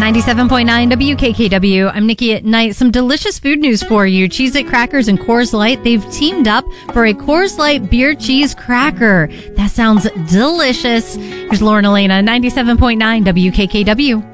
97.9 WKKW. I'm Nikki at Night. Some delicious food news for you. Cheez-It crackers and Coors Light. They've teamed up for a Coors Light beer cheese cracker. That sounds delicious. Here's Lauren Elena, 97.9 WKKW.